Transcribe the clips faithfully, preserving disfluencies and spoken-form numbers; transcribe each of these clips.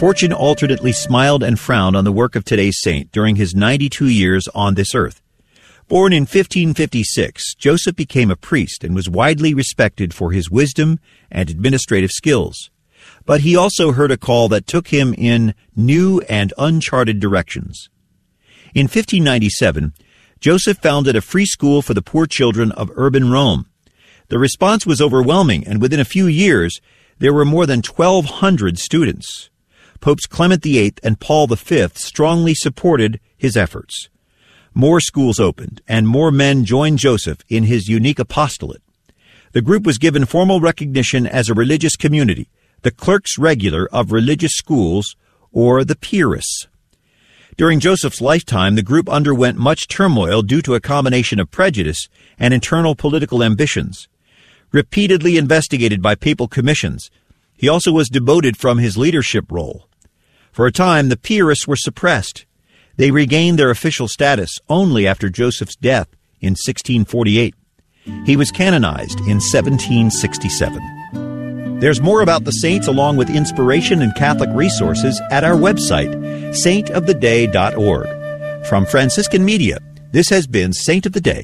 Fortune alternately smiled and frowned on the work of today's saint during his ninety-two years on this earth. Born in fifteen fifty-six, Joseph became a priest and was widely respected for his wisdom and administrative skills. But he also heard a call that took him in new and uncharted directions. In fifteen ninety-seven, Joseph founded a free school for the poor children of urban Rome. The response was overwhelming, and within a few years, there were more than twelve hundred students. Popes Clement the Eighth and Paul the Fifth strongly supported his efforts. More schools opened, and more men joined Joseph in his unique apostolate. The group was given formal recognition as a religious community, the Clerks Regular of Religious Schools, or the Piarists. During Joseph's lifetime, the group underwent much turmoil due to a combination of prejudice and internal political ambitions. Repeatedly investigated by papal commissions, he also was demoted from his leadership role. For a time, the Piarists were suppressed. They regained their official status only after Joseph's death in sixteen forty-eight. He was canonized in seventeen sixty-seven. There's more about the saints along with inspiration and Catholic resources at our website, saint of the day dot org. From Franciscan Media, this has been Saint of the Day.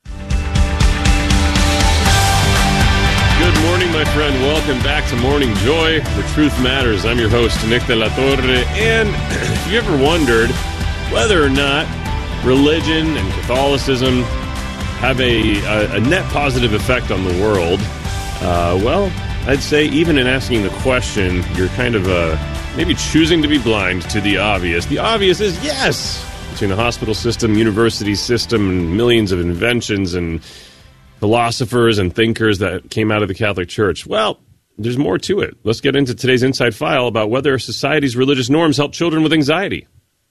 Good morning, my friend. Welcome back to Morning Joy, where truth matters. I'm your host, Nick de la Torre. And if you ever wondered whether or not religion and Catholicism have a, a, a net positive effect on the world, uh, well, I'd say even in asking the question, you're kind of uh, maybe choosing to be blind to the obvious. The obvious is yes! Between the hospital system, university system, and millions of inventions and philosophers and thinkers that came out of the Catholic Church. Well, there's more to it. Let's get into today's Inside File about whether society's religious norms help children with anxiety.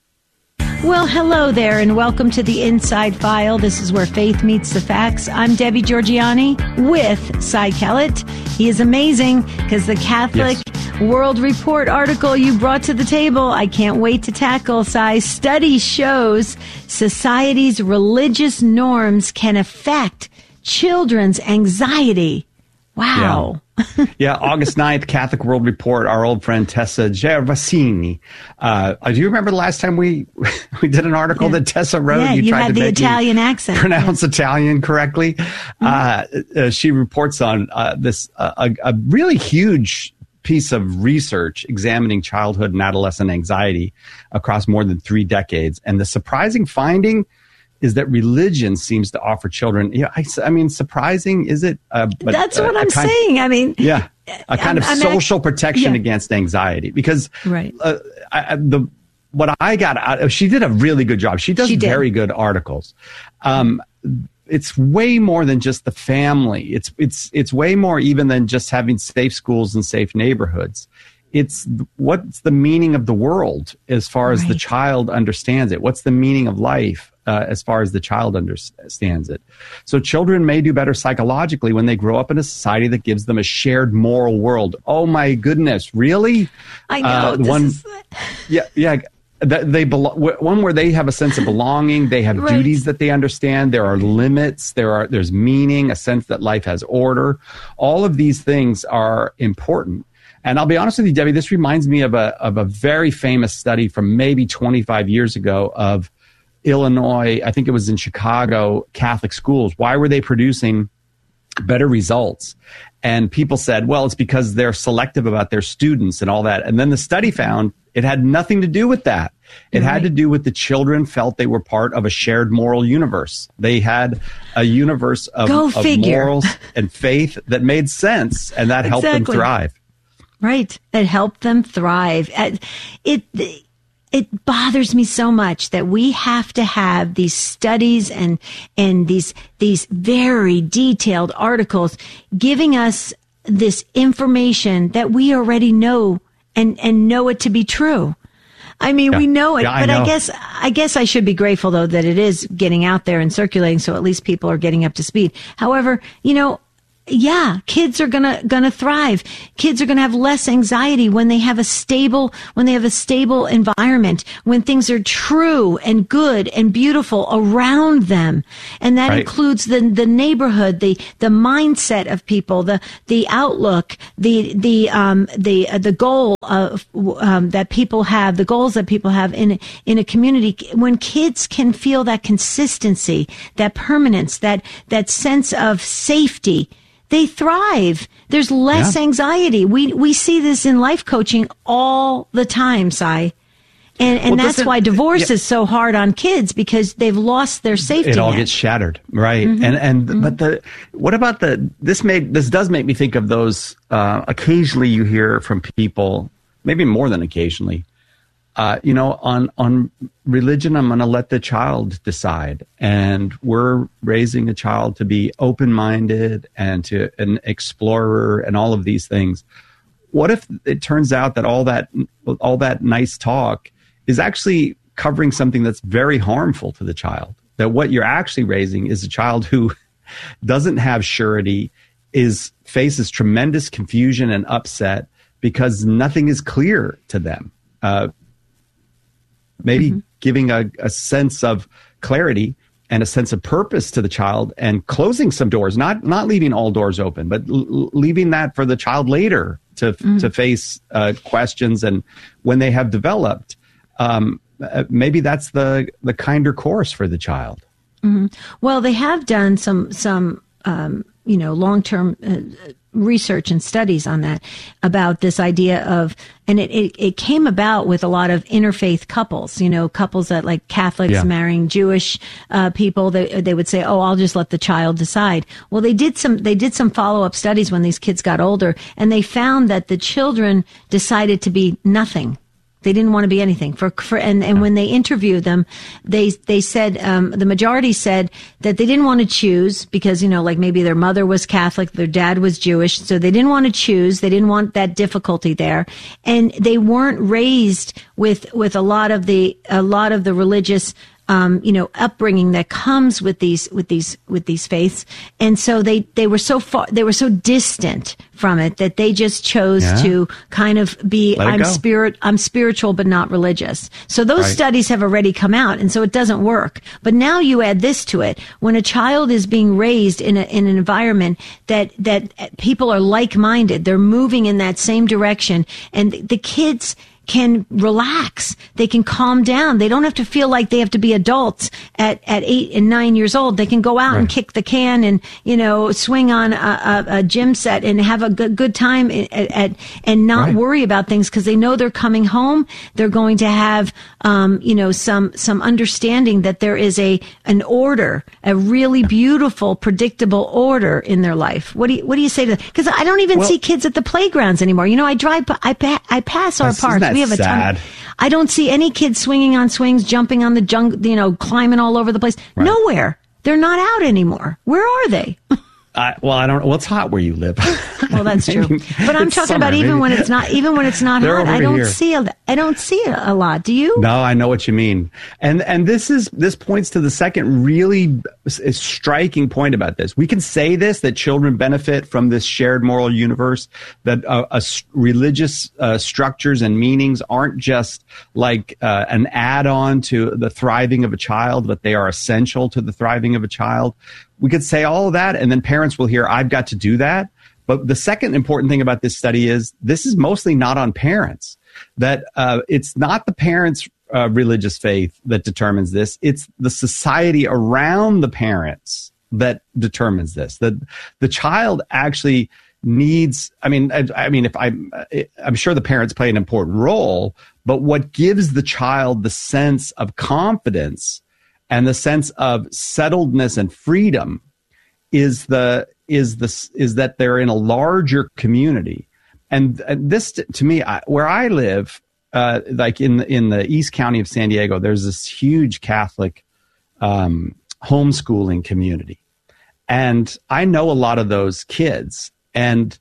Well, hello there, and welcome to the Inside File. This is where faith meets the facts. I'm Debbie Georgiani with Cy Kellett. He is amazing because the Catholic yes. World Report article you brought to the table, I can't wait to tackle. Cy, study shows society's religious norms can affect children's anxiety. Wow. Yeah. yeah, August ninth, Catholic World Report, our old friend Tessa Gervasini. Uh, do you remember the last time we we did an article yeah. that Tessa wrote? Yeah, you, you tried had to the make Italian accent. Pronounce yeah. Italian correctly. Mm-hmm. Uh, uh, she reports on uh, this, uh, a, a really huge piece of research examining childhood and adolescent anxiety across more than three decades. And the surprising finding is that religion seems to offer children, yeah, I, I mean, surprising, is it? Uh, but, That's uh, what I'm kind, saying. I mean, yeah, a kind I'm, of I'm social at, protection yeah. against anxiety. Because right. uh, I, the what I got out of, she did a really good job. She does she very good articles. Um, it's way more than just the family. It's it's it's way more even than just having safe schools and safe neighborhoods. It's what's the meaning of the world as far as right. the child understands it. What's the meaning of life? Uh, as far as the child understands it. So children may do better psychologically when they grow up in a society that gives them a shared moral world. Oh my goodness, really? I know. Uh, this one, is... yeah, yeah. They belo- one where they have a sense of belonging. They have right. duties that they understand. There are limits. There are there's meaning, a sense that life has order. All of these things are important. And I'll be honest with you, Debbie, this reminds me of a of a very famous study from maybe twenty-five years ago of Illinois, I think it was in Chicago, Catholic schools. Why were they producing better results? And people said, well, it's because they're selective about their students and all that. And then the study found it had nothing to do with that. It right. had to do with the children felt they were part of a shared moral universe. They had a universe of, of morals and faith that made sense, and that helped exactly. them thrive. Right. It helped them thrive. It, it It bothers me so much that we have to have these studies and and these these very detailed articles giving us this information that we already know and, and know it to be true. I mean, yeah. we know it, yeah, but I, know. I guess I guess I should be grateful though that it is getting out there and circulating, so at least people are getting up to speed. However, you know, Yeah, kids are gonna gonna thrive. Kids are gonna have less anxiety when they have a stable when they have a stable environment, when things are true and good and beautiful around them, and that right. includes the the neighborhood, the the mindset of people, the the outlook, the the um the uh, the goal of um, that people have, the goals that people have in in a community. When kids can feel that consistency, that permanence, that that sense of safety, they thrive. There's less yeah. anxiety. We we see this in life coaching all the time, Cy. And and well, that's why divorce yeah. is so hard on kids, because they've lost their safety It all net. gets shattered, right? Mm-hmm. And and mm-hmm. but the what about the this made this does make me think of those uh, occasionally you hear from people, maybe more than occasionally. Uh, you know, on on religion, I'm going to let the child decide, and we're raising a child to be open-minded and to an explorer and all of these things. What if it turns out that all that all that nice talk is actually covering something that's very harmful to the child? That what you're actually raising is a child who doesn't have surety, is faces tremendous confusion and upset because nothing is clear to them. Uh, Maybe mm-hmm. giving a, a sense of clarity and a sense of purpose to the child, and closing some doors, not not leaving all doors open, but l- leaving that for the child later to mm-hmm. to face uh, questions. And when they have developed, um, uh, maybe that's the the kinder course for the child. Mm-hmm. Well, they have done some some um, you know long term. Uh, research and studies on that, about this idea of, and it, it, it came about with a lot of interfaith couples, you know, couples that like Catholics yeah. marrying Jewish uh, people. They, they would say, oh, I'll just let the child decide. Well, they did some, they did some follow-up studies when these kids got older, and they found that the children decided to be nothing. They didn't want to be anything for, for, and, and when they interviewed them, they, they said, um, the majority said that they didn't want to choose because, you know, like maybe their mother was Catholic, their dad was Jewish. So they didn't want to choose. They didn't want that difficulty there. And they weren't raised with, with a lot of the, a lot of the religious, Um, you know, upbringing that comes with these, with these, with these faiths. And so they, they were so far, they were so distant from it that they just chose yeah. to kind of be, I'm spirit, I'm spiritual, but not religious. So those right. studies have already come out. And so it doesn't work. But now you add this to it. When a child is being raised in a, in an environment that, that people are like-minded, they're moving in that same direction, and the kids can relax. They can calm down. They don't have to feel like they have to be adults at, at eight and nine years old. They can go out right. and kick the can and, you know, swing on a, a, a gym set and have a good, good time at, at, and not right. worry about things, because they know they're coming home. They're going to have, um, you know, some, some understanding that there is a, an order, a really beautiful, predictable order in their life. What do you, what do you say to that? Because I don't even well, see kids at the playgrounds anymore. You know, I drive, I, I pass our parks. We have a sad. ton. I don't see any kids swinging on swings, jumping on the junk, you know, climbing all over the place. Right. Nowhere. They're not out anymore. Where are they? Uh, well, I don't. Well, it's hot where you live. Well, that's true. But I'm talking summer, about even maybe. when it's not, even when it's not hot. I don't here. see a, I don't see it a lot. Do you? No, I know what you mean. And and this is this points to the second really striking point about this. We can say this, that children benefit from this shared moral universe, that uh, uh, religious uh, structures and meanings aren't just like uh, an add-on to the thriving of a child, but they are essential to the thriving of a child. We could say all of that, and then parents will hear, I've got to do that. But the second important thing about this study is this is mostly not on parents, that uh, it's not the parents' uh, religious faith that determines this. It's the society around the parents that determines this. That the child actually needs, I mean, I, I mean, if I, I'm sure the parents play an important role, but what gives the child the sense of confidence and the sense of settledness and freedom is the is the is that they're in a larger community, and, and this to me, I, where I live, uh, like in in the East County of San Diego, there's this huge Catholic um, homeschooling community, and I know a lot of those kids, and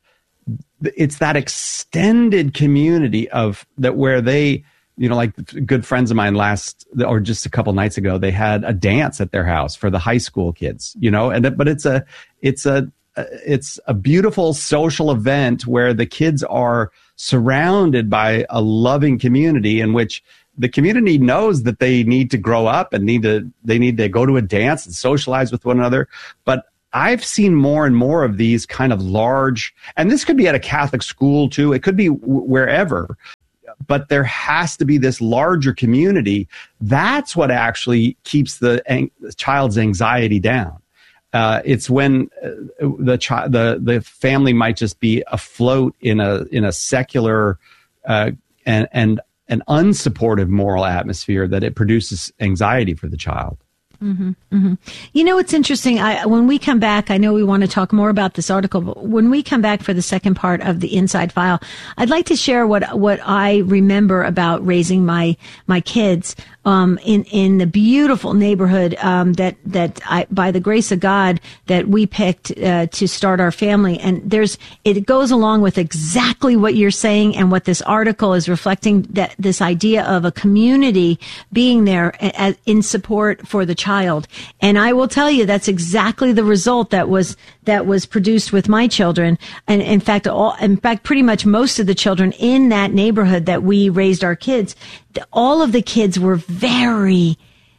it's that extended community of that where they. You know, like good friends of mine last, or just a couple nights ago, they had a dance at their house for the high school kids, you know, and, but it's a, it's a, it's a beautiful social event where the kids are surrounded by a loving community in which the community knows that they need to grow up and need to they need to go to a dance and socialize with one another. But I've seen more and more of these kind of large, and this could be at a Catholic school too. It could be w- wherever, but there has to be this larger community. That's what actually keeps the, ang- the child's anxiety down. Uh, it's when uh, the child, the the family might just be afloat in a in a secular uh, and and an unsupportive moral atmosphere that it produces anxiety for the child. Mm-hmm, mm-hmm. You know, it's interesting. I, when we come back, I know we want to talk more about this article, but when we come back for the second part of the Inside File, I'd like to share what, what I remember about raising my, my kids, um, in, in the beautiful neighborhood, um, that, that I, by the grace of God, that we picked, uh, to start our family. And there's, it goes along with exactly what you're saying and what this article is reflecting, that this idea of a community being there a, a, in support for the child. And I will tell you, that's exactly the result that was, that was produced with my children. And in fact, all, in fact, pretty much most of the children in that neighborhood that we raised our kids, all of the kids were very,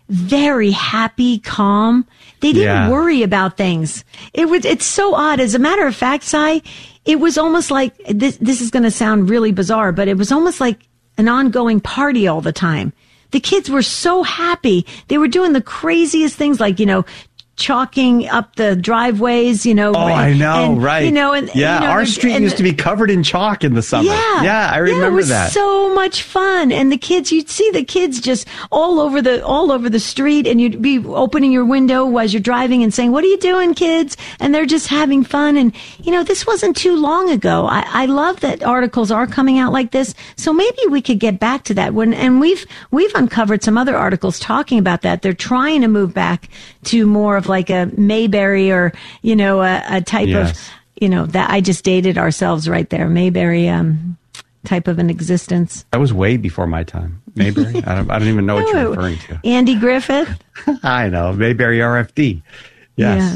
very happy, calm. They didn't Yeah. worry about things. It was, it's so odd. As a matter of fact, Si, it was almost like, this, this is going to sound really bizarre, but it was almost like an ongoing party all the time. The kids were so happy. They were doing the craziest things, like, you know, chalking up the driveways, you know. Oh, and, I know, and, right. You know, and, yeah, you know, our and, street and, used to be covered in chalk in the summer. Yeah, yeah I remember yeah, it was that. So much fun, and the kids, you'd see the kids just all over the all over the street, and you'd be opening your window as you're driving and saying, "What are you doing, kids?" And they're just having fun. And you know, this wasn't too long ago. I, I love that articles are coming out like this. So maybe we could get back to that. When and we've we've uncovered some other articles talking about that. They're trying to move back to more of like a Mayberry, or you know, a, a type Yes. of, you know, that I just dated ourselves right there. Mayberry um, type of an existence. That was way before my time. Mayberry? I, don't, I don't even know what you're referring to. Andy Griffith. I know. Mayberry R F D. Yes. Yeah.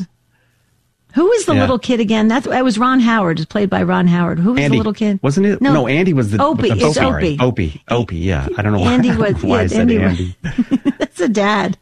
Who was the Yeah. little kid again? That's that was Ron Howard. It's played by Ron Howard. Who was Andy, the little kid? Wasn't it? No, No, Andy was the Opie. The, It's sorry. Opie. Opie. Opie. Yeah. I don't know why. Andy was. why yeah, I said Andy. Andy. Was, that's a dad.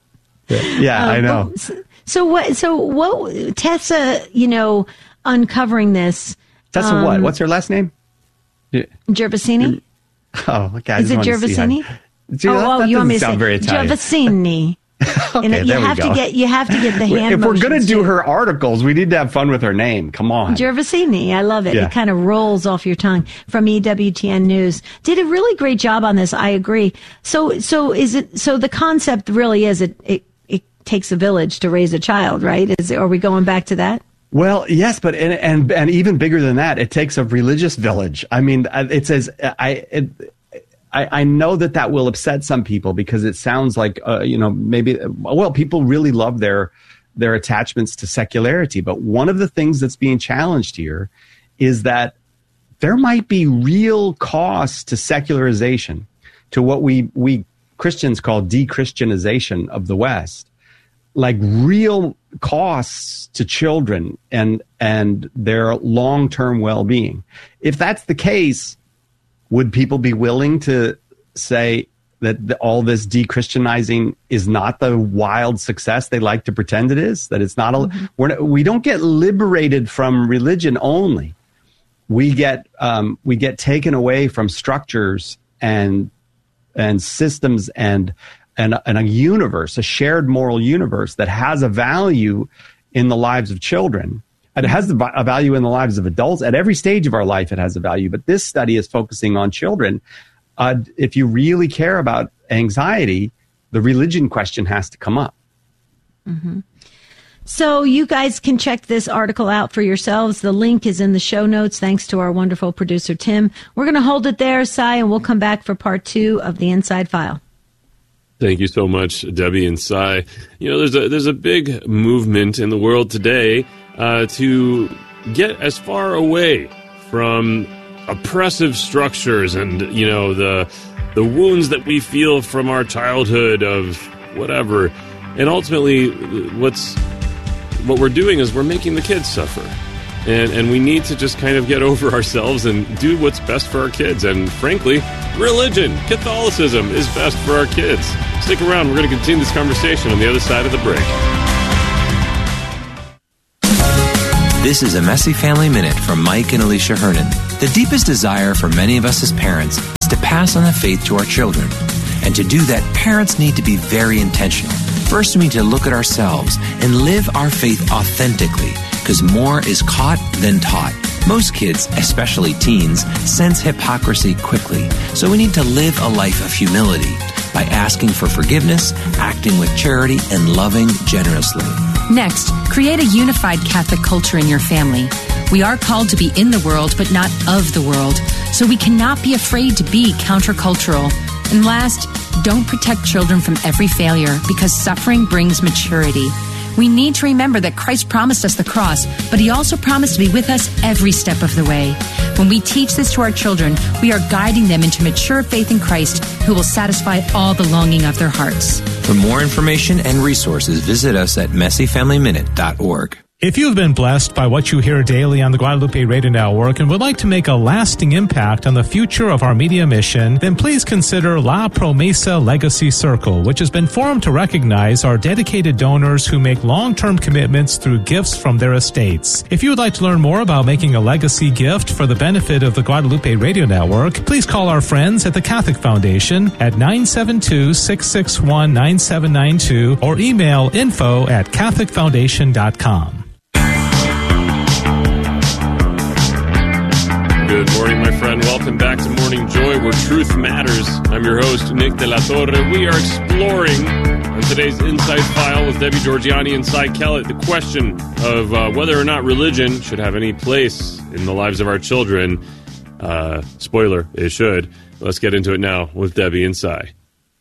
Yeah, Uh, I know. but- So what? So what? Tessa, you know, uncovering this. Tessa, um, what? What's her last name? Yeah. Gervasini? Oh, okay. I Is just it wanted to see how- Gervasini? See, oh, that, oh that you want me to sound say very Italian. Gervasini? Okay, And you there we have go. to get you have to get the hand. If we're going to motions, do too. her articles, we need to have fun with her name. Come on. Gervasini, I love it. Yeah. It kind of rolls off your tongue. From E W T N News, did a really great job on this. I agree. So, so is it? So the concept really is it. It, it takes a village to raise a child, right? Is it, are we going back to that? Well, yes, but and, and and even bigger than that, it takes a religious village. I mean, it says I. It, I, I know that that will upset some people because it sounds like, uh, you know, maybe, well, people really love their their attachments to secularity. But one of the things that's being challenged here is that there might be real costs to secularization, to what we, we Christians call de-Christianization of the West, like real costs to children and and their long-term well-being. If that's the case, would people be willing to say that the, all this de-Christianizing is not the wild success they like to pretend it is? That it's not a, mm-hmm. we're not, we don't get liberated from religion only. We get um, we get taken away from structures and and systems and and and a universe, a shared moral universe that has a value in the lives of children. It has a value in the lives of adults. At every stage of our life, it has a value. But this study is focusing on children. Uh, if you really care about anxiety, the religion question has to come up. Mm-hmm. So you guys can check this article out for yourselves. The link is in the show notes, thanks to our wonderful producer, Tim. We're going to hold it there, Si, and we'll come back for part two of the Inside File. Thank you so much, Debbie and Si. You know, there's a there's a big movement in the world today uh, to get as far away from oppressive structures and, you know, the the wounds that we feel from our childhood of whatever. And ultimately, what's what we're doing is we're making the kids suffer. And and we need to just kind of get over ourselves and do what's best for our kids. And frankly, religion, Catholicism is best for our kids. Stick around. We're going to continue this conversation on the other side of the break. This is a Messy Family Minute from Mike and Alicia Hernan. The deepest desire for many of us as parents is to pass on the faith to our children. And to do that, parents need to be very intentional. First, we need to look at ourselves and live our faith authentically, because more is caught than taught. Most kids, especially teens, sense hypocrisy quickly, so we need to live a life of humility by asking for forgiveness, acting with charity, and loving generously. Next, create a unified Catholic culture in your family. We are called to be in the world, but not of the world, so we cannot be afraid to be countercultural. And last, don't protect children from every failure, because suffering brings maturity. We need to remember that Christ promised us the cross, but he also promised to be with us every step of the way. When we teach this to our children, we are guiding them into mature faith in Christ, who will satisfy all the longing of their hearts. For more information and resources, visit us at messy family minute dot org. If you've been blessed by what you hear daily on the Guadalupe Radio Network and would like to make a lasting impact on the future of our media mission, then please consider La Promesa Legacy Circle, which has been formed to recognize our dedicated donors who make long-term commitments through gifts from their estates. If you would like to learn more about making a legacy gift for the benefit of the Guadalupe Radio Network, please call our friends at the Catholic Foundation at nine seven two, six six one, nine seven nine two or email info at catholic foundation dot com. Good morning, my friend. Welcome back to Morning Joy, where truth matters. I'm your host, Nick De La Torre. We are exploring on today's Inside File with Debbie Georgianni and Cy Kellett the question of uh, whether or not religion should have any place in the lives of our children. Uh, spoiler, it should. Let's get into it now with Debbie and Cy.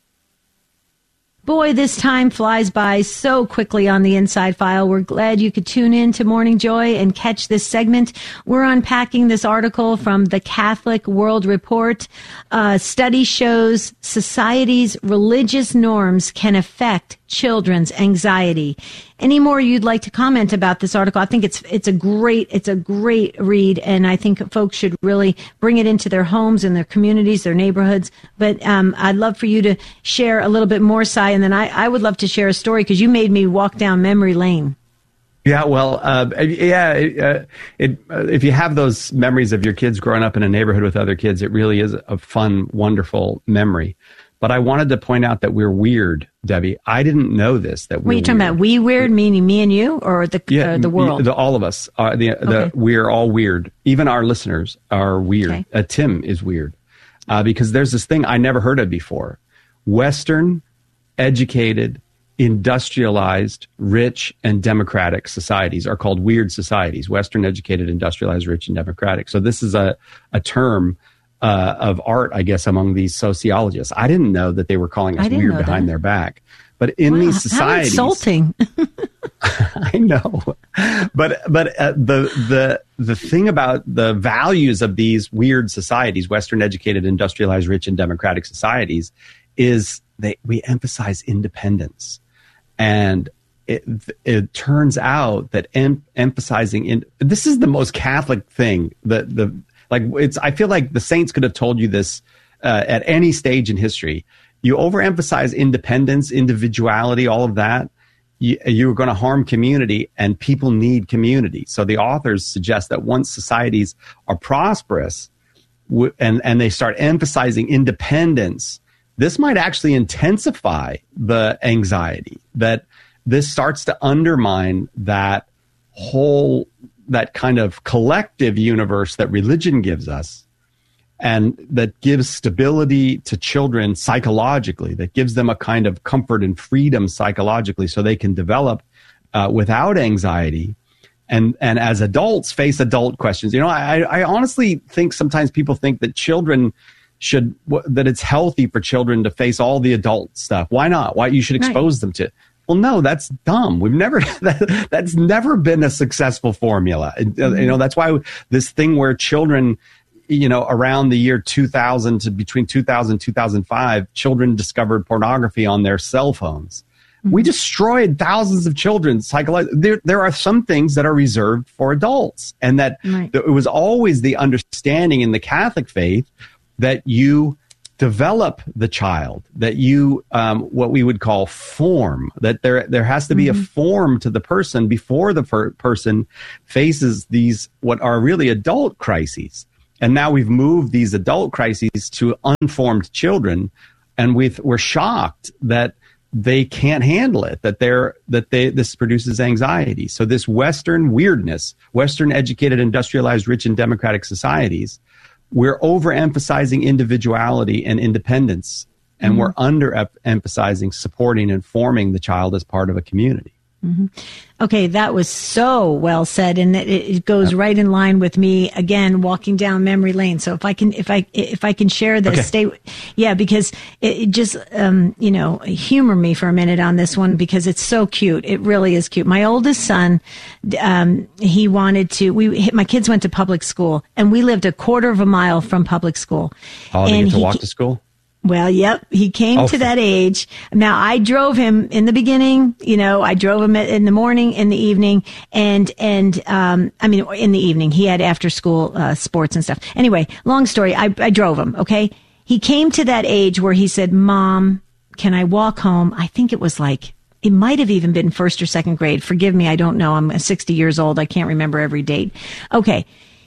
Boy, this time flies by so quickly on the Inside File. We're glad you could tune in to Morning Joy and catch this segment. We're unpacking this article from the Catholic World Report. Uh, study shows society's religious norms can affect children's anxiety. Any more you'd like to comment about this article? I think it's it's a great it's a great read, and I think folks should really bring it into their homes and their communities, their neighborhoods. But um, I'd love for you to share a little bit more, Cy, and then I, I would love to share a story because you made me walk down memory lane. Yeah, well, uh, yeah, it, it, uh, if you have those memories of your kids growing up in a neighborhood with other kids, it really is a fun, wonderful memory. But I wanted to point out that we're weird, Debbie. I didn't know this. That we're What are you talking weird. about? We weird, meaning me and you, or the yeah, uh, the world? The, all of us. Are the, the, Okay. We're all weird. Even our listeners are weird. Okay. Uh, Tim is weird uh, because there's this thing I never heard of before. Western, educated, industrialized, rich, and democratic societies are called weird societies. Western, educated, industrialized, rich, and democratic. So this is a, a term Uh, of art, I guess, among these sociologists. I didn't know that they were calling us I didn't weird know behind that. their back. But in Wow, these societies, how insulting. I know. But but uh, the the the thing about the values of these weird societies, Western educated, industrialized, rich, and democratic societies, is they we emphasize independence. And it it turns out that em- emphasizing in this is the most Catholic thing that the Like it's, I feel like the saints could have told you this uh, at any stage in history. You overemphasize independence, individuality, all of that. You, you're going to harm community, and people need community. So the authors suggest that once societies are prosperous w- and and they start emphasizing independence, this might actually intensify the anxiety. That this starts to undermine that whole. that kind of collective universe that religion gives us and that gives stability to children psychologically, that gives them a kind of comfort and freedom psychologically so they can develop uh, without anxiety and, and as adults face adult questions. You know, I, I honestly think sometimes people think that children should, that it's healthy for children to face all the adult stuff. Why not? Why you should expose Right. them to Well, no, that's dumb. We've never, that, that's never been a successful formula. Mm-hmm. You know, that's why this thing where children, you know, around the year two thousand to between two thousand and two thousand five, children discovered pornography on their cell phones. Mm-hmm. We destroyed thousands of children. Psycholo- there, there are some things that are reserved for adults, and that right. th- it was always the understanding in the Catholic faith that you develop the child, that you, um, what we would call form, that there, there has to be mm-hmm. a form to the person before the per- person faces these, what are really adult crises. And now we've moved these adult crises to unformed children, and we've, we're shocked that they can't handle it, that they're, that they, this produces anxiety. So this Western weirdness, Western educated, industrialized, rich and democratic societies, we're overemphasizing individuality and independence, and mm-hmm. we're underemphasizing supporting and forming the child as part of a community. Mm-hmm. Okay, that was so well said, and it, it goes yep. right in line with me again walking down memory lane. So if I can, if I if I can share this, okay. stay, yeah, because it, it just um, you know, humor me for a minute on this one because it's so cute. It really is cute. My oldest son, um, he wanted to. We my kids went to public school, and we lived a quarter of a mile from public school. Oh, did and you get to he, walk to school? Well, yep. He came oh, to that age. Now, I drove him in the beginning, you know, I drove him in the morning, in the evening, and, and, um, I mean, in the evening, he had after school, uh, sports and stuff. Anyway, long story. I, I drove him. Okay. He came to that age where he said, Mom, can I walk home? I think it was like, it might have even been first or second grade. Forgive me. I don't know. I'm sixty years old. I can't remember every date. Okay.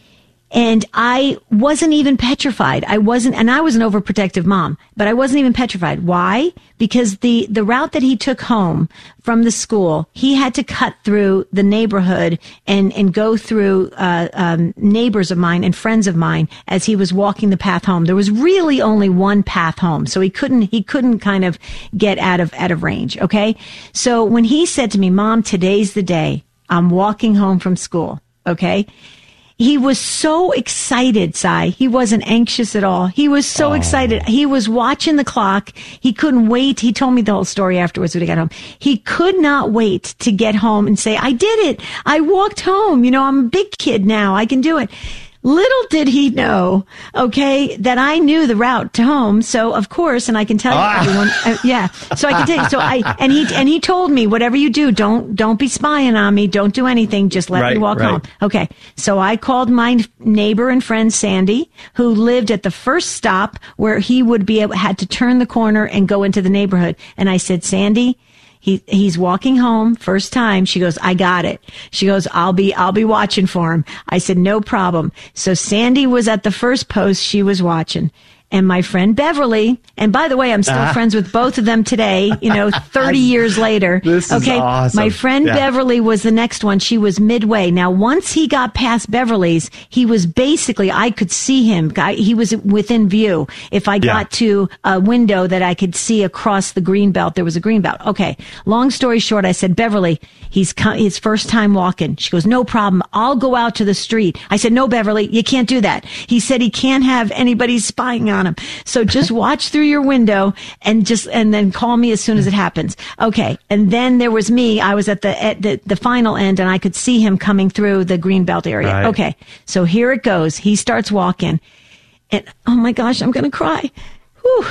And I wasn't even petrified. I wasn't, and I was an overprotective mom, but I wasn't even petrified. Why? Because the, the route that he took home from the school, he had to cut through the neighborhood and, and go through, uh, um, neighbors of mine and friends of mine as he was walking the path home. There was really only one path home. So he couldn't, he couldn't kind of get out of, out of range. Okay. So when he said to me, Mom, today's the day I'm walking home from school. Okay. He was so excited, Sai. He wasn't anxious at all. He was so oh. excited. He was watching the clock. He couldn't wait. He told me the whole story afterwards when he got home. He could not wait to get home and say, I did it. I walked home. You know, I'm a big kid now. I can do it. Little did he know, okay, that I knew the route to home. So of course, and I can tell you, ah. everyone, uh, yeah. So I can tell you. So I and he and he told me, whatever you do, don't don't be spying on me. Don't do anything. Just let right, me walk right. home. Okay. So I called my neighbor and friend Sandy, who lived at the first stop where he would be able had to turn the corner and go into the neighborhood. And I said, Sandy, He, he's walking home first time. She goes, I got it. She goes, I'll be, I'll be watching for him. I said, no problem. So Sandy was at the first post. She was watching. And my friend Beverly, and by the way, I'm still ah. friends with both of them today, you know, thirty years later. This okay? is awesome. My friend yeah. Beverly was the next one. She was midway. Now, once he got past Beverly's, he was basically, I could see him. I, he was within view. If I got yeah. to a window that I could see across the green belt, there was a green belt. Okay. Long story short, I said, Beverly, he's co- his first time walking. She goes, no problem. I'll go out to the street. I said, no, Beverly, you can't do that. He said he can't have anybody spying on him. So just watch through your window and just, and then call me as soon as it happens. Okay. And then there was me. I was at the, at the, the final end and I could see him coming through the greenbelt area. Right. Okay. So here it goes. He starts walking and oh my gosh, I'm going to cry. Whew.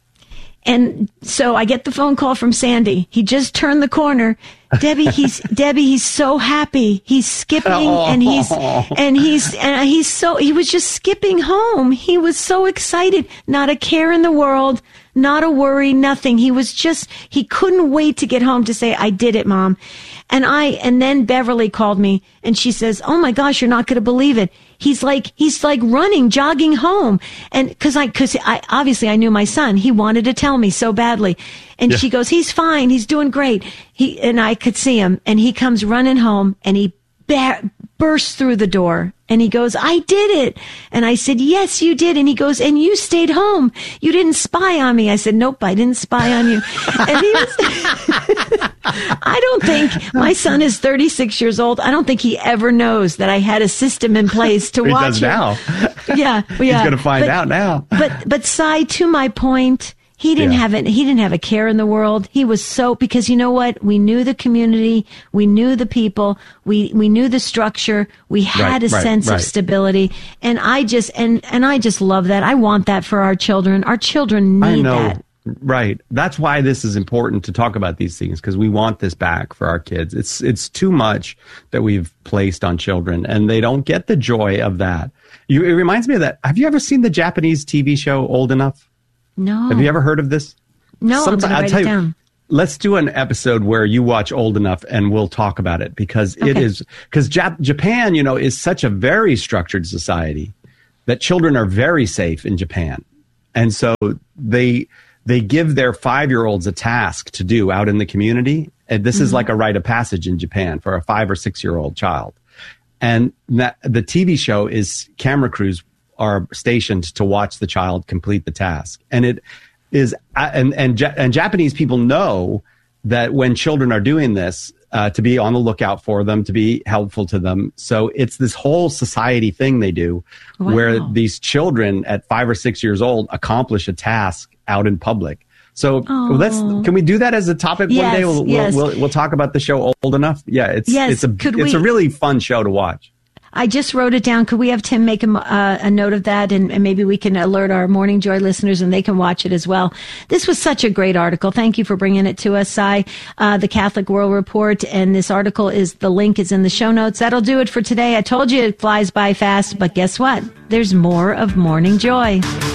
And so I get the phone call from Sandy. He just turned the corner. Debbie, he's, Debbie, he's so happy. He's skipping oh. and he's, and he's, and he's so, he was just skipping home. He was so excited. Not a care in the world, not a worry, nothing. He was just, he couldn't wait to get home to say, I did it, Mom. And I, and then Beverly called me and she says, oh my gosh, you're not going to believe it. He's like, he's like running, jogging home. And cause I, cause I, obviously I knew my son. He wanted to tell me so badly. And yeah. she goes, he's fine. He's doing great. He, and I could see him and he comes running home and he ba- bursts through the door and he goes, I did it. And I said, yes, you did. And he goes, and you stayed home. You didn't spy on me. I said, nope, I didn't spy on you. And he was, I don't think my son is thirty-six years old. I don't think he ever knows that I had a system in place to he watch does now. Yeah. yeah. He's going to find but, out now. But, but Sai, to my point, He didn't yeah. have it. He didn't have a care in the world. He was so, because you know what? We knew the community. We knew the people. We, we knew the structure. We had right, a right, sense right. of stability. And I just, and, and I just love that. I want that for our children. Our children need I know. that. Right. That's why this is important to talk about these things, because we want this back for our kids. It's it's too much that we've placed on children, and they don't get the joy of that. You, it reminds me of that. Have you ever seen the Japanese T V show Old Enough? No. Have you ever heard of this? No, Sometime, I'm going to write tell it you, down. Let's do an episode where you watch Old Enough, and we'll talk about it, because it Okay. is because Jap- Japan, you know, is such a very structured society that children are very safe in Japan, and so they. They give their five-year-olds a task to do out in the community. And this mm-hmm. is like a rite of passage in Japan for a five or six-year-old child. And that, the T V show is camera crews are stationed to watch the child complete the task. And it is, and, and, and Japanese people know that when children are doing this, uh, to be on the lookout for them, to be helpful to them. So it's this whole society thing they do wow. where these children at five or six years old accomplish a task out in public. So Aww. let's, can we do that as a topic yes, one day? We'll, yes. we'll, we'll, we'll talk about the show Old Enough. Yeah, it's, yes. it's a, Could it's we, a really fun show to watch. I just wrote it down. Could we have Tim make a, uh, a note of that, and, and maybe we can alert our Morning Joy listeners and they can watch it as well. This was such a great article. Thank you for bringing it to us, Cy. Uh, the Catholic World Report, and this article is, the link is in the show notes. That'll do it for today. I told you it flies by fast, but guess what? There's more of Morning Joy.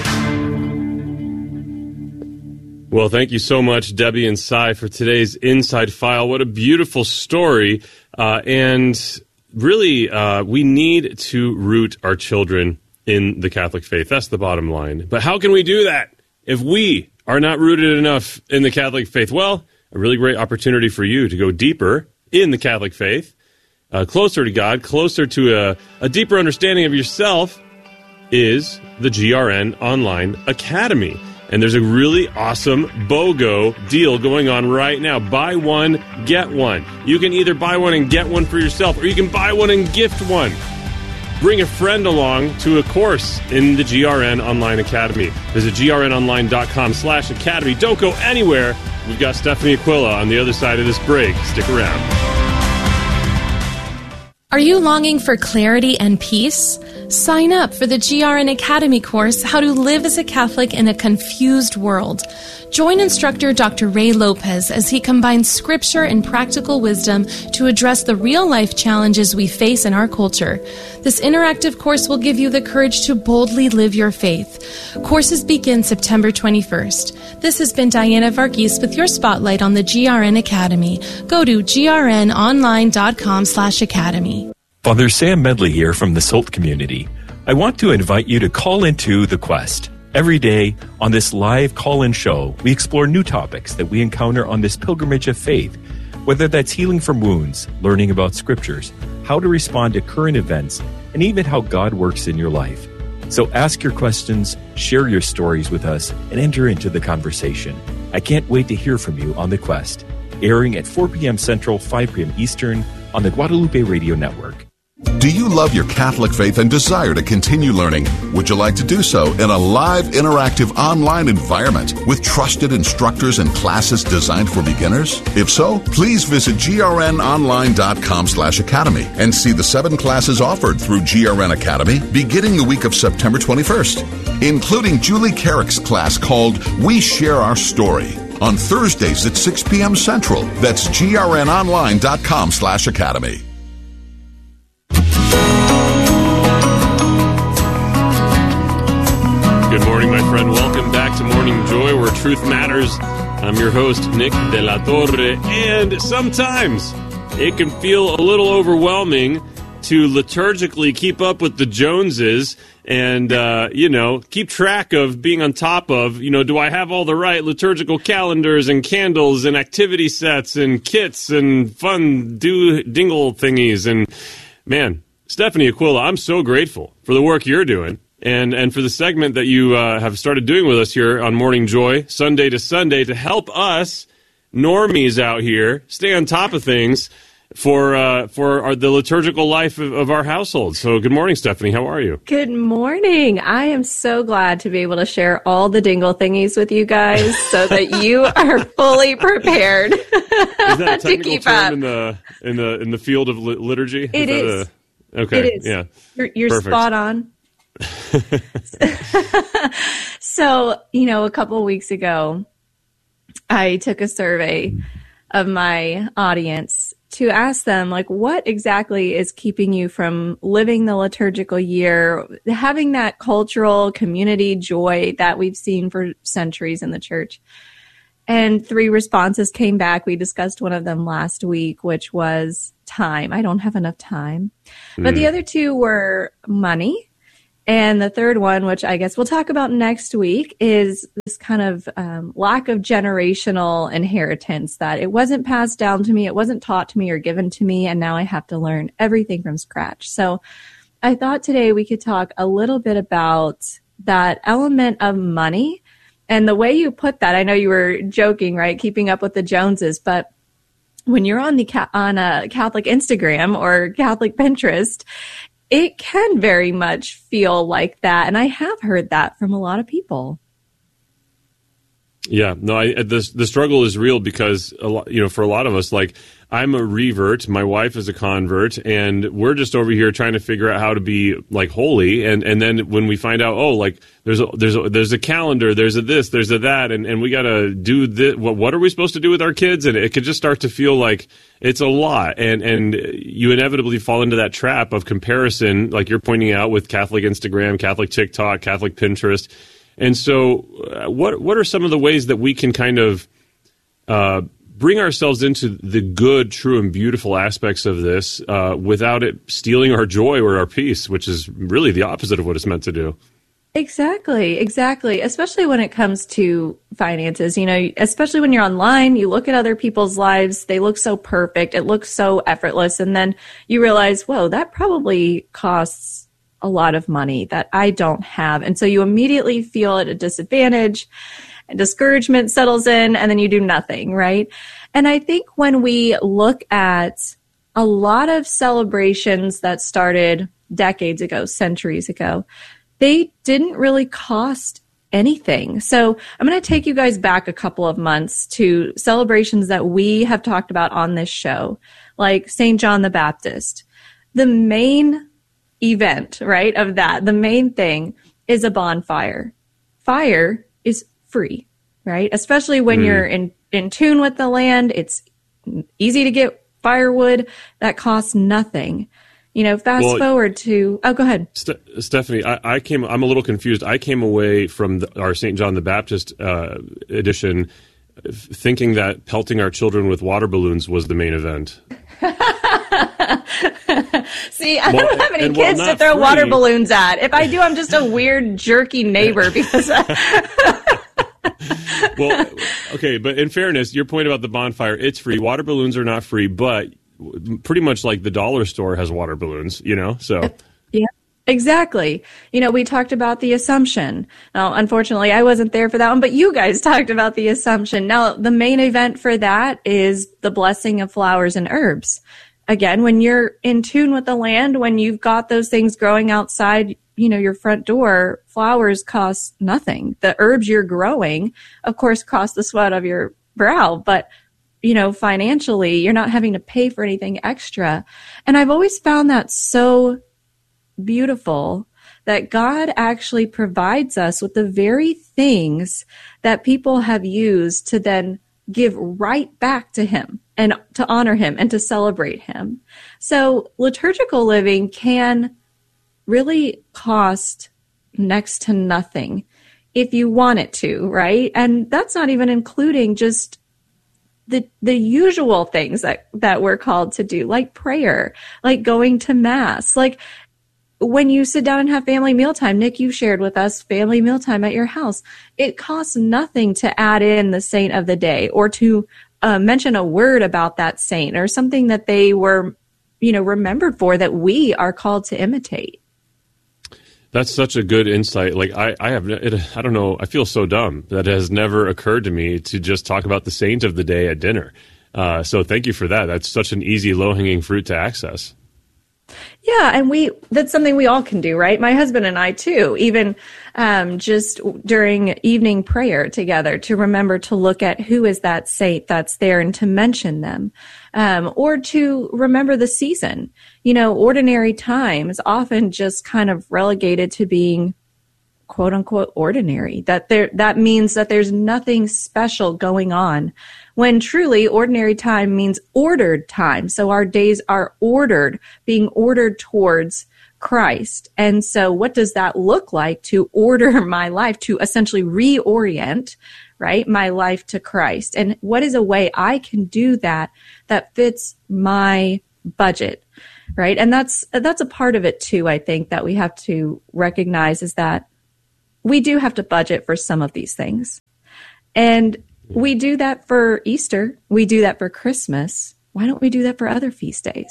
Well, thank you so much, Debbie and Cy, for today's Inside File. What a beautiful story. Uh, and really, uh, we need to root our children in the Catholic faith. That's the bottom line. But how can we do that if we are not rooted enough in the Catholic faith? Well, a really great opportunity for you to go deeper in the Catholic faith, uh, closer to God, closer to a, a deeper understanding of yourself, is the G R N Online Academy. And there's a really awesome BOGO deal going on right now. Buy one, get one. You can either buy one and get one for yourself, or you can buy one and gift one. Bring a friend along to a course in the G R N Online Academy. Visit grnonline.com slash academy. Don't go anywhere. We've got Stephanie Aquila on the other side of this break. Stick around. Are you longing for clarity and peace? Sign up for the G R N Academy course, How to Live as a Catholic in a Confused World. Join instructor Doctor Ray Lopez as he combines scripture and practical wisdom to address the real-life challenges we face in our culture. This interactive course will give you the courage to boldly live your faith. Courses begin September twenty-first. This has been Diana Varghese with your spotlight on the G R N Academy. Go to grnonline.com slash academy. Father Sam Medley here from the Salt community. I want to invite you to call into The Quest. Every day on this live call-in show, we explore new topics that we encounter on this pilgrimage of faith, whether that's healing from wounds, learning about scriptures, how to respond to current events, and even how God works in your life. So ask your questions, share your stories with us, and enter into the conversation. I can't wait to hear from you on The Quest, airing at four p.m. Central, five p.m. Eastern on the Guadalupe Radio Network. Do you love your Catholic faith and desire to continue learning? Would you like to do so in a live, interactive online environment with trusted instructors and classes designed for beginners? If so, please visit grnonline.com slash academy and see the seven classes offered through G R N Academy beginning the week of September twenty-first, including Julie Carrick's class called We Share Our Story on Thursdays at six p.m. Central. That's grnonline.com slash academy. Good morning, my friend. Welcome back to Morning Joy, where truth matters. I'm your host, Nick De La Torre, and sometimes it can feel a little overwhelming to liturgically keep up with the Joneses and, uh, you know, keep track of being on top of, you know, do I have all the right liturgical calendars and candles and activity sets and kits and fun do dingle thingies. And, man, Stephanie Aquila, I'm so grateful for the work you're doing. And and for the segment that you uh, have started doing with us here on Morning Joy, Sunday to Sunday, to help us normies out here stay on top of things for uh, for our, the liturgical life of, of our household. So good morning, Stephanie. How are you? Good morning. I am so glad to be able to share all the dingle thingies with you guys so that you are fully prepared is that a technical to keep term up. in the in the in the field of li- liturgy? It is. is. That a, okay. It is. Yeah. You're, you're Perfect. spot on. So, you know, a couple of weeks ago, I took a survey of my audience to ask them, like, what exactly is keeping you from living the liturgical year, having that cultural community joy that we've seen for centuries in the church? And three responses came back. We discussed one of them last week, which was time. I don't have enough time. Mm. But the other two were money. And the third one, which I guess we'll talk about next week, is this kind of um, lack of generational inheritance, that it wasn't passed down to me, it wasn't taught to me or given to me, and now I have to learn everything from scratch. So I thought today we could talk a little bit about that element of money. And the way you put that, I know you were joking, right? Keeping up with the Joneses, but when you're on the on a Catholic Instagram or Catholic Pinterest, it can very much feel like that. And I have heard that from a lot of people. Yeah, no, I, the the struggle is real because a lot, you know, for a lot of us, like, I'm a revert, my wife is a convert, and we're just over here trying to figure out how to be like holy. And, and then when we find out, oh, like there's a, there's a, there's a calendar, there's a this, there's a that, and, and we got to do this. What, what are we supposed to do with our kids? And it could just start to feel like it's a lot. And, and you inevitably fall into that trap of comparison, like you're pointing out with Catholic Instagram, Catholic TikTok, Catholic Pinterest. And so uh, what what are some of the ways that we can kind of uh, bring ourselves into the good, true, and beautiful aspects of this uh, without it stealing our joy or our peace, which is really the opposite of what it's meant to do? Exactly, exactly. Especially when it comes to finances, you know, especially when you're online, you look at other people's lives, they look so perfect, it looks so effortless, and then you realize, whoa, that probably costs a lot of money that I don't have. And so you immediately feel at a disadvantage, and discouragement settles in, and then you do nothing, right? And I think when we look at a lot of celebrations that started decades ago, centuries ago, they didn't really cost anything. So I'm going to take you guys back a couple of months to celebrations that we have talked about on this show, like Saint John the Baptist. The main event, right, of that, the main thing is a bonfire. Fire is free, right? Especially when mm. you're in, in tune with the land. It's easy to get firewood that costs nothing. You know, fast well, forward to, oh, go ahead. St- Stephanie, I, I came, I'm a little confused. I came away from the, our Saint John the Baptist uh, edition thinking that pelting our children with water balloons was the main event. See, I well, don't have any kids to throw free. water balloons at. If I do, I'm just a weird, jerky neighbor because I... Well, okay, but in fairness, your point about the bonfire, it's free. Water balloons are not free, but pretty much like the dollar store has water balloons, you know, so... Yeah. Exactly. You know, we talked about the Assumption. Now, unfortunately, I wasn't there for that one, but you guys talked about the Assumption. Now, the main event for that is the blessing of flowers and herbs. Again, when you're in tune with the land, when you've got those things growing outside, you know, your front door, flowers cost nothing. The herbs you're growing, of course, cost the sweat of your brow, but you know, financially, you're not having to pay for anything extra. And I've always found that so beautiful that God actually provides us with the very things that people have used to then give right back to him and to honor him and to celebrate him. So liturgical living can really cost next to nothing if you want it to, right? And that's not even including just the the usual things that, that we're called to do, like prayer, like going to mass, like when you sit down and have family mealtime. Nick, you shared with us family mealtime at your house. It costs nothing to add in the saint of the day or to uh, mention a word about that saint or something that they were, you know, remembered for that we are called to imitate. That's such a good insight. Like I, I have, it, I don't know. I feel so dumb that it has never occurred to me to just talk about the saint of the day at dinner. Uh, so thank you for that. That's such an easy, low-hanging fruit to access. Yeah, and we that's something we all can do, right? My husband and I, too, even um, just during evening prayer together to remember to look at who is that saint that's there and to mention them, um, or to remember the season. You know, ordinary time is often just kind of relegated to being quote unquote ordinary, that there, that means that there's nothing special going on, when truly ordinary time means ordered time. So our days are ordered, being ordered towards Christ. And so what does that look like to order my life, to essentially reorient, right, my life to Christ? And what is a way I can do that that fits my budget, right? And that's, that's a part of it too, I think, that we have to recognize, is that we do have to budget for some of these things. And we do that for Easter. We do that for Christmas. Why don't we do that for other feast days?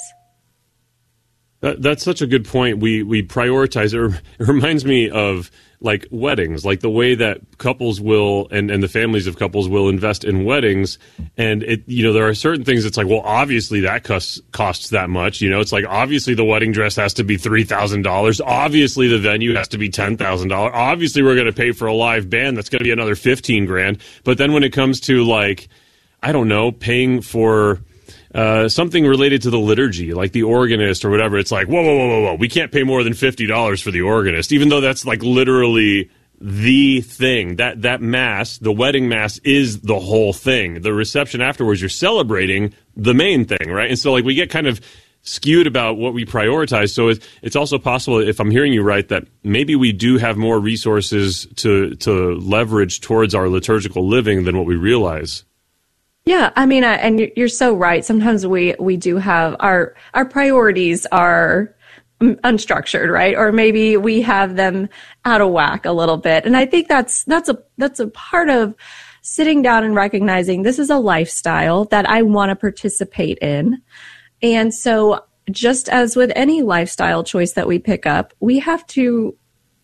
That, that's such a good point. We we prioritize. It, it reminds me of like weddings, like the way that couples will and, and the families of couples will invest in weddings. And it, you know, there are certain things that's like, well, obviously that costs costs that much. You know, it's like, obviously the wedding dress has to be three thousand dollars. Obviously the venue has to be ten thousand dollars. Obviously we're going to pay for a live band. That's going to be another fifteen grand. But then when it comes to, like, I don't know, paying for Uh, something related to the liturgy, like the organist or whatever, it's like, whoa, whoa, whoa, whoa, whoa, we can't pay more than fifty dollars for the organist, even though that's like literally the thing. That that mass, the wedding mass, is the whole thing. The reception afterwards, you're celebrating the main thing, right? And so like we get kind of skewed about what we prioritize. So it's, it's also possible, if I'm hearing you right, that maybe we do have more resources to to leverage towards our liturgical living than what we realize. Yeah, I mean, I, and you're so right. Sometimes we, we do have our, our priorities are unstructured, right? Or maybe we have them out of whack a little bit. And I think that's, that's a, that's a part of sitting down and recognizing this is a lifestyle that I want to participate in. And so just as with any lifestyle choice that we pick up, we have to,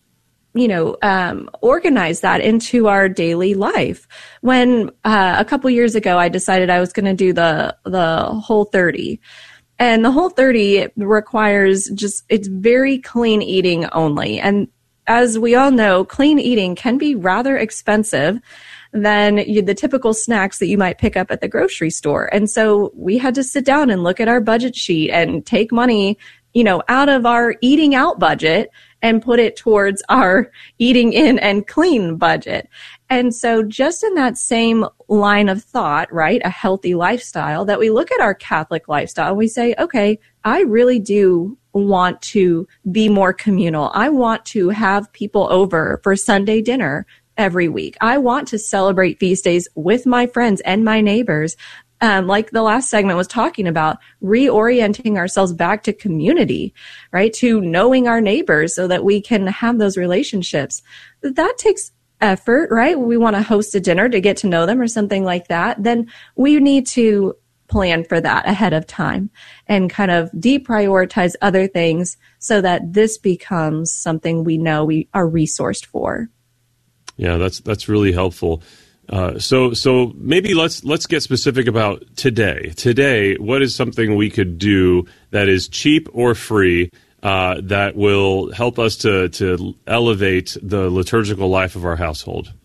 you know, um, organize that into our daily life. When uh, a couple years ago, I decided I was going to do the the Whole thirty, and the Whole thirty requires just, it's very clean eating only. And as we all know, clean eating can be rather expensive than you, the typical snacks that you might pick up at the grocery store. And so we had to sit down and look at our budget sheet and take money, you know, out of our eating out budget and put it towards our eating in and clean budget. And so just in that same line of thought, right, a healthy lifestyle, that we look at our Catholic lifestyle, we say, okay, I really do want to be more communal. I want to have people over for Sunday dinner every week. I want to celebrate feast days with my friends and my neighbors. Um, like the last segment was talking about, reorienting ourselves back to community, right? To knowing our neighbors so that we can have those relationships. That takes effort, right? We want to host a dinner to get to know them or something like that. Then we need to plan for that ahead of time and kind of deprioritize other things so that this becomes something we know we are resourced for. Yeah, that's that's really helpful. Uh, so, so maybe let's let's get specific about today. Today, what is something we could do that is cheap or free uh, that will help us to to elevate the liturgical life of our household?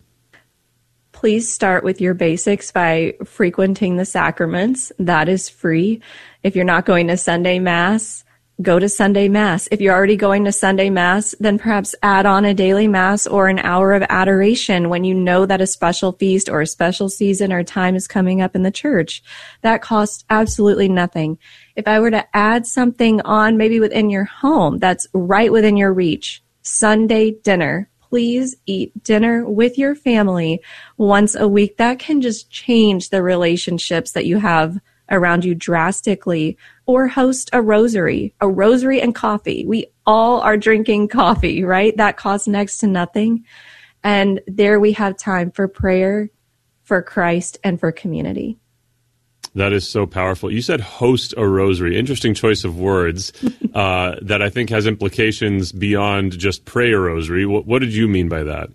Please start with your basics by frequenting the sacraments. That is free. If you're not going to Sunday Mass, go to Sunday Mass. If you're already going to Sunday Mass, then perhaps add on a daily Mass or an hour of adoration when you know that a special feast or a special season or time is coming up in the church. That costs absolutely nothing. If I were to add something on maybe within your home that's right within your reach, Sunday dinner. Please eat dinner with your family once a week. That can just change the relationships that you have around you drastically. Or host a rosary, a rosary and coffee. We all are drinking coffee, right? That costs next to nothing. And there we have time for prayer, for Christ, and for community. That is so powerful. You said host a rosary. Interesting choice of words uh, that I think has implications beyond just pray a rosary. What, what did you mean by that?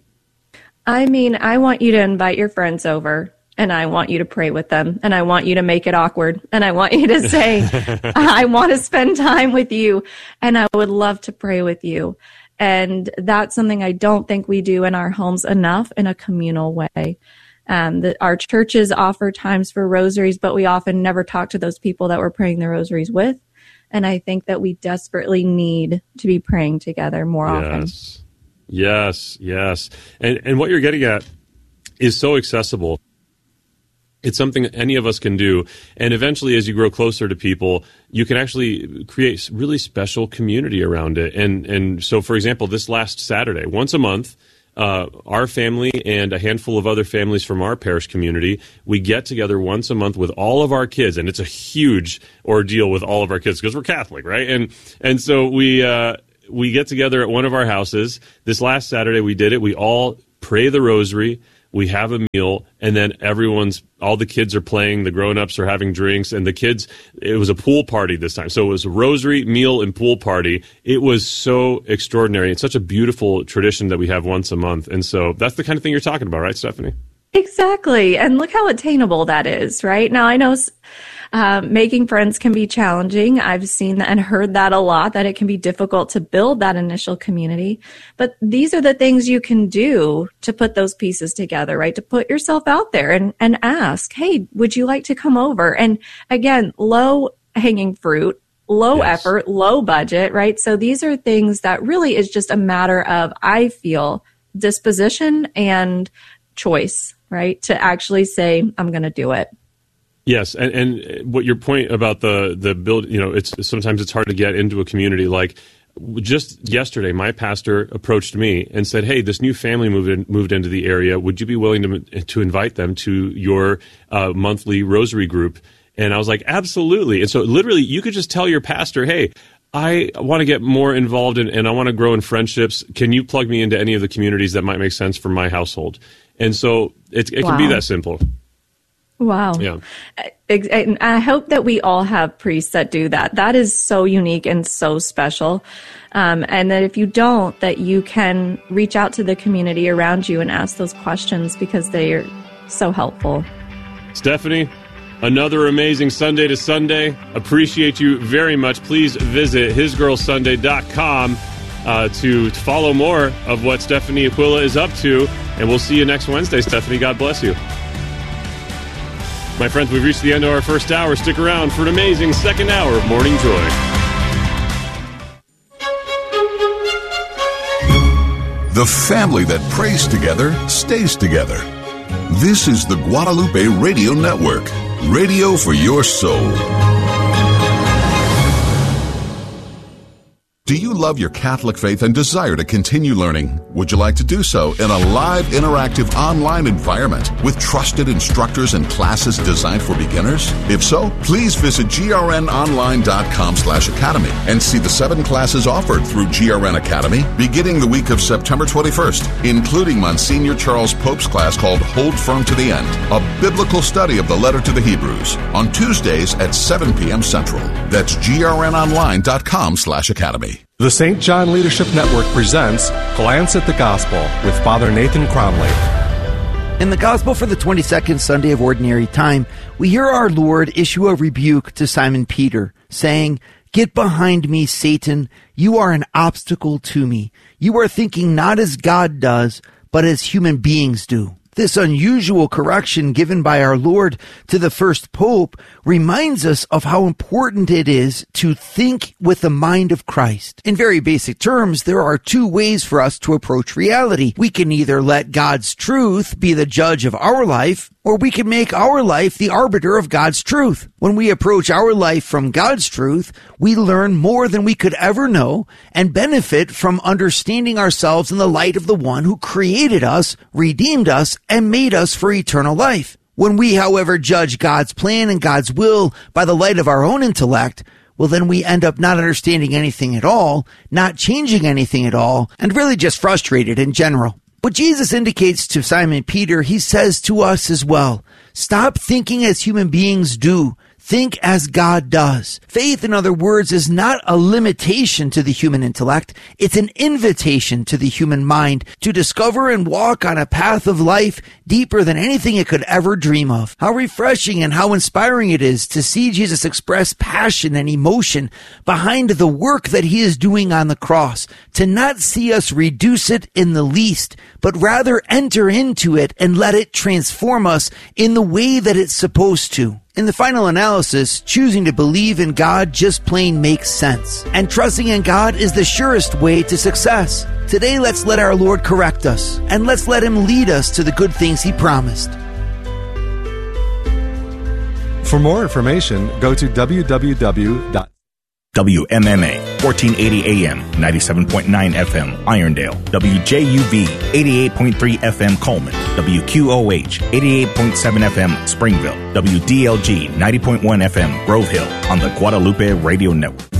I mean, I want you to invite your friends over. And I want you to pray with them. And I want you to make it awkward. And I want you to say, I want to spend time with you. And I would love to pray with you. And that's something I don't think we do in our homes enough in a communal way. Um, that our churches offer times for rosaries, but we often never talk to those people that we're praying the rosaries with. And I think that we desperately need to be praying together more yes. often. Yes, yes. And and what you're getting at is so accessible. It's something that any of us can do. And eventually, as you grow closer to people, you can actually create really special community around it. And and so, for example, this last Saturday, once a month, uh, our family and a handful of other families from our parish community, we get together once a month with all of our kids. And it's a huge ordeal with all of our kids because we're Catholic, right? And and so we uh, we get together at one of our houses. This last Saturday, we did it. We all pray the rosary. We have a meal, and then everyone's, all the kids are playing, the grown-ups are having drinks, and the kids, it was a pool party this time. So it was a rosary, meal, and pool party. It was so extraordinary. It's such a beautiful tradition that we have once a month. And so that's the kind of thing you're talking about, right, Stephanie? Exactly. And look how attainable that is, right? Now, I know uh, making friends can be challenging. I've seen that and heard that a lot, that it can be difficult to build that initial community. But these are the things you can do to put those pieces together, right? To put yourself out there and, and ask, hey, would you like to come over? And again, low hanging fruit, low yes. effort, low budget, right? So these are things that really is just a matter of, I feel, disposition and choice, right? To actually say, I'm going to do it. Yes, and, and what your point about the the build, you know, it's sometimes it's hard to get into a community. Like just yesterday, my pastor approached me and said, "Hey, this new family moved in, moved into the area. Would you be willing to to invite them to your uh, monthly rosary group?" And I was like, "Absolutely." And so literally, you could just tell your pastor, "Hey, I want to get more involved in, and I want to grow in friendships. Can you plug me into any of the communities that might make sense for my household?" And so it, it wow. can be that simple. Wow. Yeah. And I hope that we all have priests that do that. That is so unique and so special. Um, and that if you don't, that you can reach out to the community around you and ask those questions because they are so helpful. Stephanie, another amazing Sunday to Sunday. Appreciate you very much. Please visit his girl sunday dot com uh, to follow more of what Stephanie Aquila is up to. And we'll see you next Wednesday, Stephanie. God bless you. My friends, we've reached the end of our first hour. Stick around for an amazing second hour of Morning Joy. The family that prays together stays together. This is the Guadalupe Radio Network, radio for your soul. Do you love your Catholic faith and desire to continue learning? Would you like to do so in a live, interactive online environment with trusted instructors and classes designed for beginners? If so, please visit grnonline.com slash academy and see the seven classes offered through G R N Academy beginning the week of September twenty-first, including Monsignor Charles Pope's class called Hold Firm to the End, a biblical study of the letter to the Hebrews, on Tuesdays at seven p.m. Central. That's grnonline.com slash academy. The Saint John Leadership Network presents Glance at the Gospel with Father Nathan Cromley. In the Gospel for the twenty-second Sunday of Ordinary Time, we hear our Lord issue a rebuke to Simon Peter, saying, "Get behind me, Satan. You are an obstacle to me. You are thinking not as God does, but as human beings do." This unusual correction given by our Lord to the first Pope reminds us of how important it is to think with the mind of Christ. In very basic terms, there are two ways for us to approach reality. We can either let God's truth be the judge of our life, or we can make our life the arbiter of God's truth. When we approach our life from God's truth, we learn more than we could ever know and benefit from understanding ourselves in the light of the one who created us, redeemed us, and made us for eternal life. When we, however, judge God's plan and God's will by the light of our own intellect, well, then we end up not understanding anything at all, not changing anything at all, and really just frustrated in general. What Jesus indicates to Simon Peter, he says to us as well. Stop thinking as human beings do. Think as God does. Faith, in other words, is not a limitation to the human intellect. It's an invitation to the human mind to discover and walk on a path of life deeper than anything it could ever dream of. How refreshing and how inspiring it is to see Jesus express passion and emotion behind the work that he is doing on the cross, to not see us reduce it in the least, but rather enter into it and let it transform us in the way that it's supposed to. In the final analysis, choosing to believe in God just plain makes sense. And trusting in God is the surest way to success. Today, let's let our Lord correct us, and let's let Him lead us to the good things He promised. For more information, go to w w w dot W M M A, fourteen eighty A M, ninety-seven point nine F M, Irondale. W J U V, eighty-eight point three F M, Coleman. W Q O H, eighty-eight point seven F M, Springville. W D L G, ninety point one F M, Grove Hill, on the Guadalupe Radio Network.